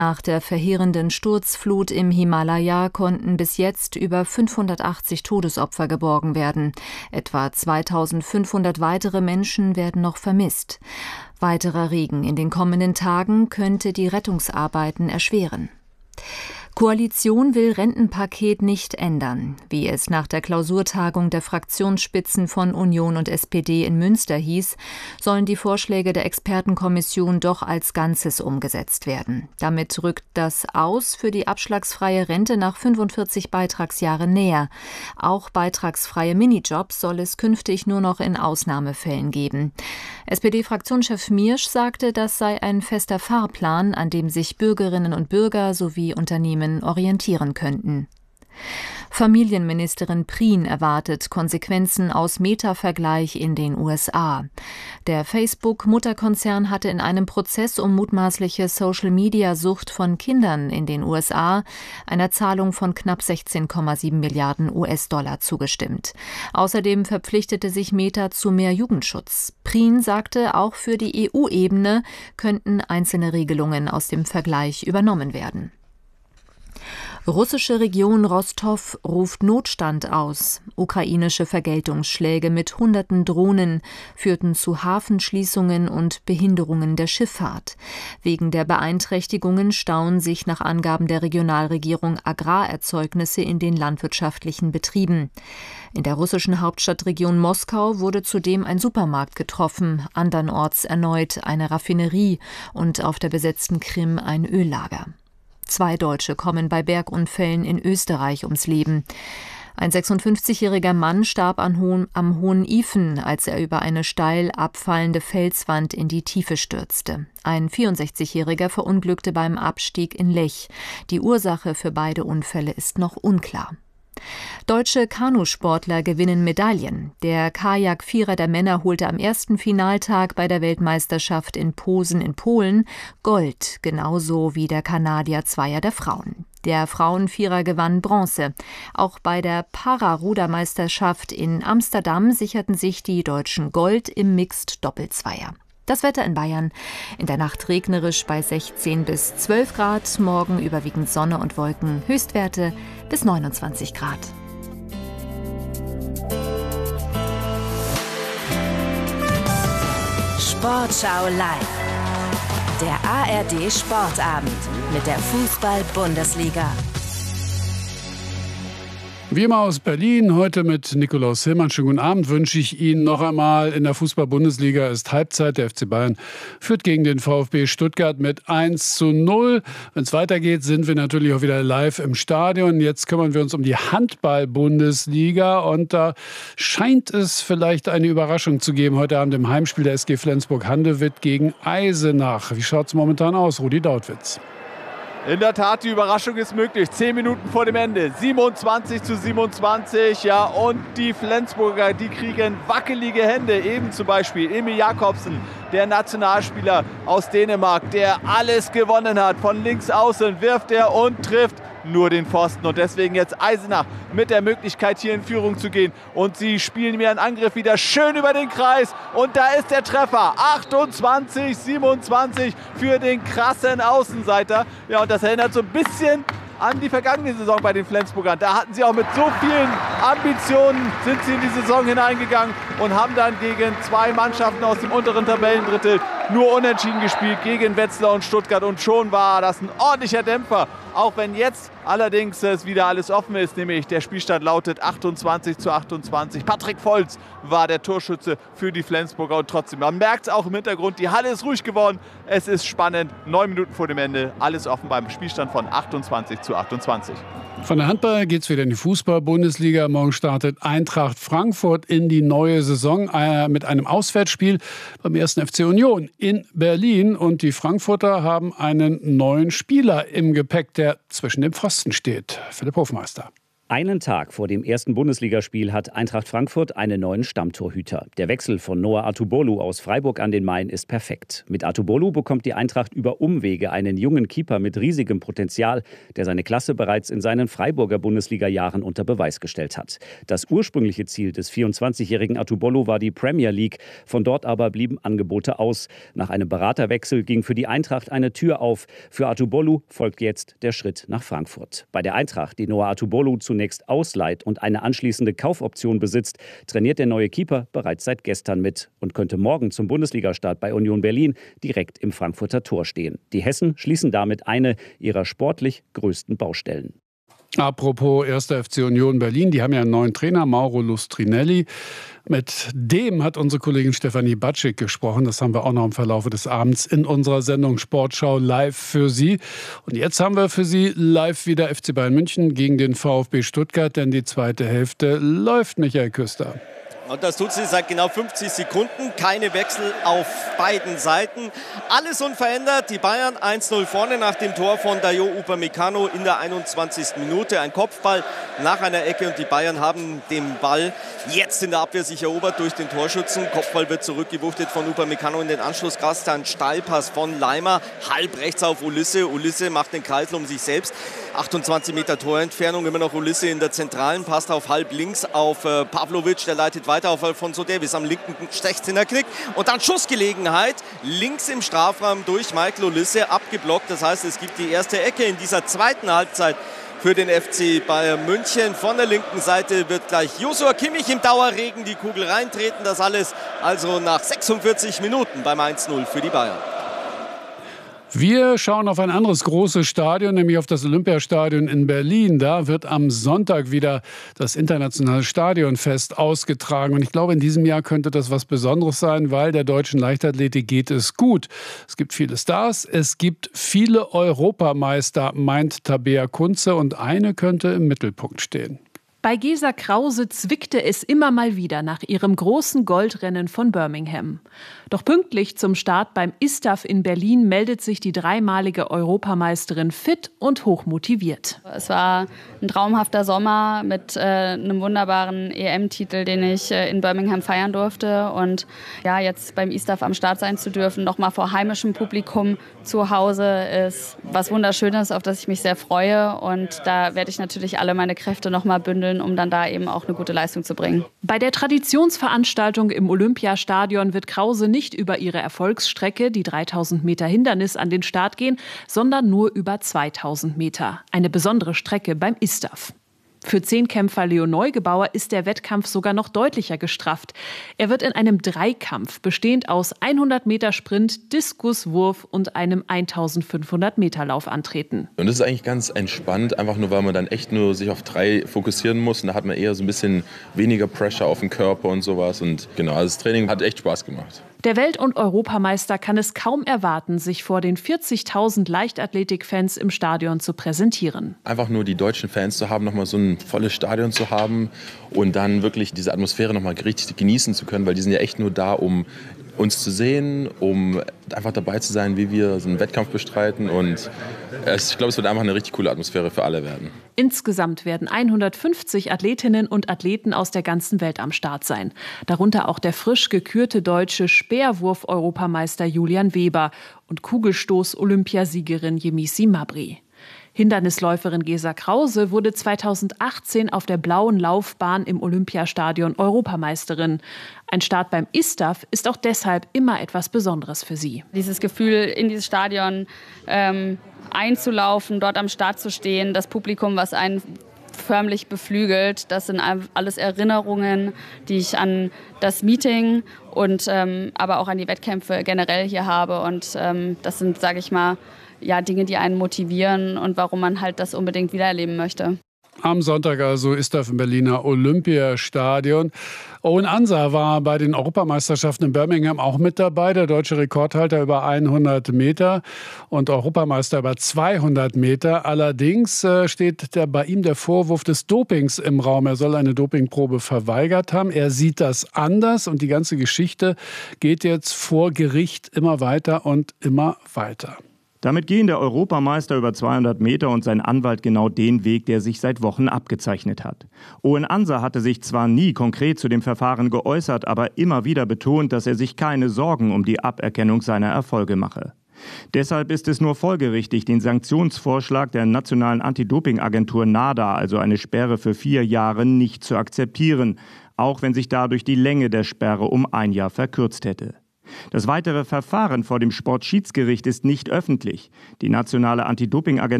Nach der verheerenden Sturzflut im Himalaya konnten bis jetzt über 580 Todesopfer geborgen werden. Etwa 2500 weitere Menschen werden noch vermisst. Weiterer Regen in den kommenden Tagen könnte die Rettungsarbeiten erschweren. Koalition will Rentenpaket nicht ändern. Wie es nach der Klausurtagung der Fraktionsspitzen von Union und SPD in Münster hieß, sollen die Vorschläge der Expertenkommission doch als Ganzes umgesetzt werden. Damit rückt das Aus für die abschlagsfreie Rente nach 45 Beitragsjahren näher. Auch beitragsfreie Minijobs soll es künftig nur noch in Ausnahmefällen geben. SPD-Fraktionschef Miersch sagte, das sei ein fester Fahrplan, an dem sich Bürgerinnen und Bürger sowie Unternehmen orientieren könnten. Familienministerin Prien erwartet Konsequenzen aus Meta-Vergleich in den USA. Der Facebook-Mutterkonzern hatte in einem Prozess um mutmaßliche Social-Media-Sucht von Kindern in den USA einer Zahlung von knapp 16,7 Milliarden US-Dollar zugestimmt. Außerdem verpflichtete sich Meta zu mehr Jugendschutz. Prien sagte, auch für die EU-Ebene könnten einzelne Regelungen aus dem Vergleich übernommen werden. Russische Region Rostov ruft Notstand aus. Ukrainische Vergeltungsschläge mit hunderten Drohnen führten zu Hafenschließungen und Behinderungen der Schifffahrt. Wegen der Beeinträchtigungen stauen sich nach Angaben der Regionalregierung Agrarerzeugnisse in den landwirtschaftlichen Betrieben. In der russischen Hauptstadtregion Moskau wurde zudem ein Supermarkt getroffen, andernorts erneut eine Raffinerie und auf der besetzten Krim ein Öllager. 2 Deutsche kommen bei Bergunfällen in Österreich ums Leben. Ein 56-jähriger Mann starb am Hohen Ifen, als er über eine steil abfallende Felswand in die Tiefe stürzte. Ein 64-jähriger verunglückte beim Abstieg in Lech. Die Ursache für beide Unfälle ist noch unklar. Deutsche Kanusportler gewinnen Medaillen. Der Kajak-Vierer der Männer holte am ersten Finaltag bei der Weltmeisterschaft in Posen in Polen Gold, genauso wie der Kanadier-Zweier der Frauen. Der Frauenvierer gewann Bronze. Auch bei der Para-Rudermeisterschaft in Amsterdam sicherten sich die Deutschen Gold im Mixed-Doppelzweier. Das Wetter in Bayern: in der Nacht regnerisch bei 16 bis 12 Grad, morgen überwiegend Sonne und Wolken, Höchstwerte bis 29 Grad. Sportschau live. Der ARD Sportabend mit der Fußball-Bundesliga. Wie immer aus Berlin, heute mit Nikolaus Hillmann. Schönen guten Abend wünsche ich Ihnen noch einmal. In der Fußball-Bundesliga ist Halbzeit. Der FC Bayern führt gegen den VfB Stuttgart mit 1:0. Wenn es weitergeht, sind wir natürlich auch wieder live im Stadion. Jetzt kümmern wir uns um die Handball-Bundesliga. Und da scheint es vielleicht eine Überraschung zu geben. Heute Abend im Heimspiel der SG Flensburg-Handewitt gegen Eisenach. Wie schaut es momentan aus, Rudi Dautwitz? In der Tat, die Überraschung ist möglich. 10 Minuten vor dem Ende. 27:27. Ja, und die Flensburger, die kriegen wackelige Hände. Eben zum Beispiel Emil Jakobsen, der Nationalspieler aus Dänemark, der alles gewonnen hat. Von links außen wirft er und trifft nur den Pfosten. Und deswegen jetzt Eisenach mit der Möglichkeit, hier in Führung zu gehen. Und sie spielen mir einen Angriff wieder schön über den Kreis. Und da ist der Treffer. 28:27 für den krassen Außenseiter. Ja, und das erinnert so ein bisschen an die vergangene Saison bei den Flensburgern. Da hatten sie auch mit so vielen Ambitionen, sind sie in die Saison hineingegangen und haben dann gegen 2 Mannschaften aus dem unteren Tabellendrittel nur unentschieden gespielt, gegen Wetzlar und Stuttgart. Und schon war das ein ordentlicher Dämpfer. Auch wenn jetzt allerdings es wieder alles offen ist, nämlich der Spielstand lautet 28:28. Patrick Volz war der Torschütze für die Flensburger und trotzdem, man merkt es auch im Hintergrund, die Halle ist ruhig geworden. Es ist spannend, 9 Minuten vor dem Ende, alles offen beim Spielstand von 28:28. Von der Handball geht es wieder in die Fußball-Bundesliga. Morgen startet Eintracht Frankfurt in die neue Saison mit einem Auswärtsspiel beim 1. FC Union in Berlin. Und die Frankfurter haben einen neuen Spieler im Gepäck, der zwischen dem Pfosten steht. Philipp Hofmeister. Einen Tag vor dem ersten Bundesligaspiel hat Eintracht Frankfurt einen neuen Stammtorhüter. Der Wechsel von Noah Atubolu aus Freiburg an den Main ist perfekt. Mit Atubolu bekommt die Eintracht über Umwege einen jungen Keeper mit riesigem Potenzial, der seine Klasse bereits in seinen Freiburger Bundesliga-Jahren unter Beweis gestellt hat. Das ursprüngliche Ziel des 24-jährigen Atubolu war die Premier League. Von dort aber blieben Angebote aus. Nach einem Beraterwechsel ging für die Eintracht eine Tür auf. Für Atubolu folgt jetzt der Schritt nach Frankfurt. Bei der Eintracht, die Noah Atubolu zunächst ausleiht und eine anschließende Kaufoption besitzt, trainiert der neue Keeper bereits seit gestern mit und könnte morgen zum Bundesligastart bei Union Berlin direkt im Frankfurter Tor stehen. Die Hessen schließen damit eine ihrer sportlich größten Baustellen. Apropos 1. FC Union Berlin, die haben ja einen neuen Trainer, Mauro Lustrinelli. Mit dem hat unsere Kollegin Stefanie Batschik gesprochen. Das haben wir auch noch im Verlauf des Abends in unserer Sendung Sportschau live für Sie. Und jetzt haben wir für Sie live wieder FC Bayern München gegen den VfB Stuttgart, denn die zweite Hälfte läuft, Michael Küster. Und das tut sie seit genau 50 Sekunden. Keine Wechsel auf beiden Seiten. Alles unverändert. Die Bayern 1-0 vorne nach dem Tor von Dayot Upamecano in der 21. Minute. Ein Kopfball nach einer Ecke und die Bayern haben den Ball jetzt in der Abwehr sich erobert durch den Torschützen. Kopfball wird zurückgewuchtet von Upamecano in den Anschlusskreis. Ein Steilpass von Leimer. Halb rechts auf Ulisse. Ulisse macht den Kreisel um sich selbst. 28 Meter Torentfernung. Immer noch Ulisse in der Zentralen. Passt auf halb links auf Pavlovic. Der leitet weiter auf Alphonso Davies am linken 16er Knick. Und dann Schussgelegenheit links im Strafraum durch Michael Ulisse abgeblockt. Das heißt, es gibt die erste Ecke in dieser zweiten Halbzeit für den FC Bayern München. Von der linken Seite wird gleich Joshua Kimmich im Dauerregen die Kugel reintreten. Das alles also nach 46 Minuten beim 1-0 für die Bayern. Wir schauen auf ein anderes großes Stadion, nämlich auf das Olympiastadion in Berlin. Da wird am Sonntag wieder das internationale Stadionfest ausgetragen. Und ich glaube, in diesem Jahr könnte das was Besonderes sein, weil der deutschen Leichtathletik geht es gut. Es gibt viele Stars, es gibt viele Europameister, meint Tabea Kunze. Und eine könnte im Mittelpunkt stehen. Bei Gesa Krause zwickte es immer mal wieder nach ihrem großen Goldrennen von Birmingham. Doch pünktlich zum Start beim ISTAF in Berlin meldet sich die dreimalige Europameisterin fit und hochmotiviert. Es war ein traumhafter Sommer mit einem wunderbaren EM-Titel, den ich in Birmingham feiern durfte. Und ja, jetzt beim ISTAF am Start sein zu dürfen, nochmal vor heimischem Publikum zu Hause, ist was Wunderschönes, auf das ich mich sehr freue. Und da werde ich natürlich alle meine Kräfte nochmal bündeln, um dann da eben auch eine gute Leistung zu bringen. Bei der Traditionsveranstaltung im Olympiastadion wird Krause nicht über ihre Erfolgsstrecke, die 3000 Meter Hindernis, an den Start gehen, sondern nur über 2000 Meter. Eine besondere Strecke beim ISTAF. Für Zehnkämpfer Leo Neugebauer ist der Wettkampf sogar noch deutlicher gestrafft. Er wird in einem Dreikampf, bestehend aus 100 Meter Sprint, Diskuswurf und einem 1500 Meter Lauf antreten. Und das ist eigentlich ganz entspannt, einfach nur, weil man dann echt nur sich auf 3 fokussieren muss. Und da hat man eher so ein bisschen weniger Pressure auf den Körper und sowas. Und genau, also das Training hat echt Spaß gemacht. Der Welt- und Europameister kann es kaum erwarten, sich vor den 40.000 Leichtathletik-Fans im Stadion zu präsentieren. Einfach nur die deutschen Fans zu haben, nochmal so ein volles Stadion zu haben und dann wirklich diese Atmosphäre nochmal richtig genießen zu können, weil die sind ja echt nur da, um uns zu sehen, um einfach dabei zu sein, wie wir so einen Wettkampf bestreiten. Und ich glaube, es wird einfach eine richtig coole Atmosphäre für alle werden. Insgesamt werden 150 Athletinnen und Athleten aus der ganzen Welt am Start sein. Darunter auch der frisch gekürte deutsche Speerwurf-Europameister Julian Weber und Kugelstoß-Olympiasiegerin Yemisi Mabry. Hindernisläuferin Gesa Krause wurde 2018 auf der blauen Laufbahn im Olympiastadion Europameisterin. Ein Start beim ISTAF ist auch deshalb immer etwas Besonderes für sie. Dieses Gefühl, in dieses Stadion einzulaufen, dort am Start zu stehen, das Publikum, was einen förmlich beflügelt, das sind alles Erinnerungen, die ich an das Meeting und aber auch an die Wettkämpfe generell hier habe. Und das sind, sage ich mal, ja, Dinge, die einen motivieren und warum man halt das unbedingt wiedererleben möchte. Am Sonntag also ist das im Berliner Olympiastadion. Owen Ansah war bei den Europameisterschaften in Birmingham auch mit dabei, der deutsche Rekordhalter über 100 Meter und Europameister über 200 Meter. Allerdings steht bei ihm der Vorwurf des Dopings im Raum. Er soll eine Dopingprobe verweigert haben. Er sieht das anders und die ganze Geschichte geht jetzt vor Gericht immer weiter und immer weiter. Damit gehen der Europameister über 200 Meter und sein Anwalt genau den Weg, der sich seit Wochen abgezeichnet hat. Owen Ansa hatte sich zwar nie konkret zu dem Verfahren geäußert, aber immer wieder betont, dass er sich keine Sorgen um die Aberkennung seiner Erfolge mache. Deshalb ist es nur folgerichtig, den Sanktionsvorschlag der nationalen Anti-Doping-Agentur NADA, also eine Sperre für 4 Jahre, nicht zu akzeptieren, auch wenn sich dadurch die Länge der Sperre um 1 Jahr verkürzt hätte. Das weitere Verfahren vor dem Sportschiedsgericht ist nicht öffentlich. Die nationale Anti-Doping-Agentur